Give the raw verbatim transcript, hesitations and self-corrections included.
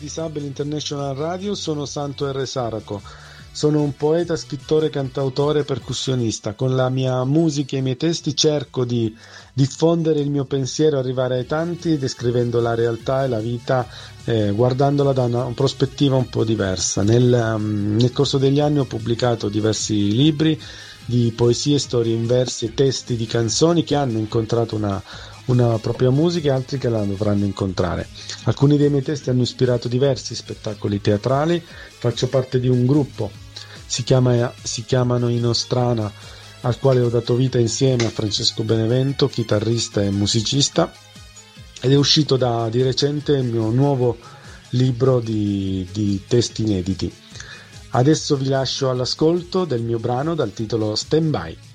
Disabili International Radio, sono Santo R. Saraco. Sono un poeta, scrittore, cantautore e percussionista. Con la mia musica e i miei testi cerco di diffondere il mio pensiero, arrivare ai tanti, descrivendo la realtà e la vita, eh, guardandola da una prospettiva un po' diversa. Nel, um, nel corso degli anni ho pubblicato diversi libri di poesie, storie in versi e testi di canzoni che hanno incontrato una, una propria musica e altri che la dovranno incontrare. Alcuni dei miei testi hanno ispirato diversi spettacoli teatrali. Faccio parte di un gruppo, si, chiama, si chiamano Inostrana, al quale ho dato vita insieme a Francesco Benevento, chitarrista e musicista, ed è uscito da, di recente il mio nuovo libro di, di testi inediti. Adesso vi lascio all'ascolto del mio brano dal titolo Stand By.